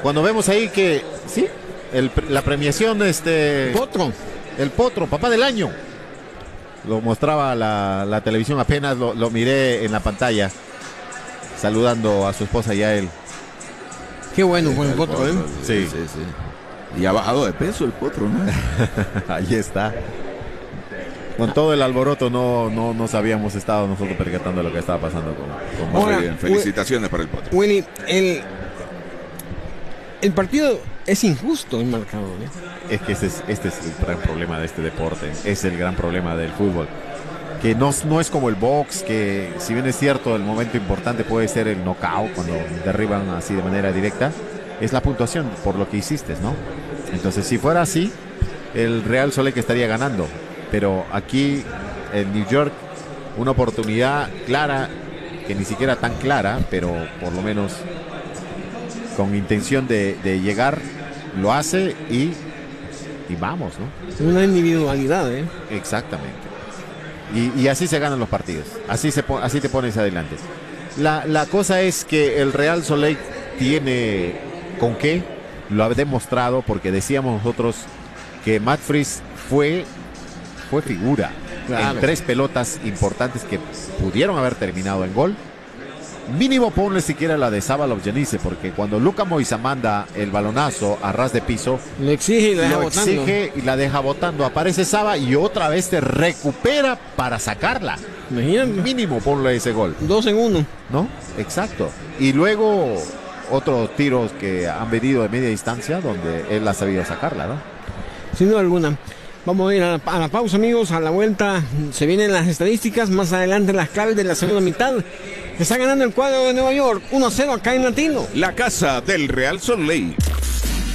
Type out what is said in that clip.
cuando vemos ahí que, sí, la premiación, Potro. El Potro, papá del año. Lo mostraba la televisión, apenas lo miré en la pantalla, saludando a su esposa y a él. Qué bueno con el Potro, ¿eh? Sí. Y ha bajado de peso el Potro, ¿no? Ahí está. Con todo el alboroto no nos habíamos estado nosotros percatando de lo que estaba pasando con Muy bien, felicitaciones para el Potro. Willy, el partido es injusto el marcador, ¿eh? Es que este es el gran problema de este deporte. Es el gran problema del fútbol. Que no es como el box, que si bien es cierto, el momento importante puede ser el knockout, cuando derriban así de manera directa, es la puntuación por lo que hiciste, ¿no? Entonces, si fuera así, el Real Salt Lake estaría ganando. Pero aquí, en New York, una oportunidad clara, que ni siquiera tan clara, pero por lo menos con intención de llegar, lo hace y vamos, ¿no? Una individualidad, ¿eh? Exactamente. Y así se ganan los partidos. Así te pones adelante. La cosa es que el Real Salt Lake tiene con qué. Lo ha demostrado porque decíamos nosotros que Matt Freese fue figura, claro, en 3 pelotas importantes que pudieron haber terminado en gol. Mínimo ponle siquiera la de Sábalov Janice, porque cuando Luka Moisa manda el balonazo a ras de piso, lo exige y la deja botando. Aparece Saba y otra vez te recupera para sacarla. Imagínate. Mínimo ponle ese gol. 2 en 1. ¿No? Exacto. Y luego otros tiros que han venido de media distancia donde él ha sabido sacarla, ¿no? Sin duda alguna. Vamos a ir a la pausa, amigos. A la vuelta se vienen las estadísticas. Más adelante las claves de la segunda mitad. Está ganando el cuadro de Nueva York 1-0 acá en Latino. La casa del Real Salt Lake.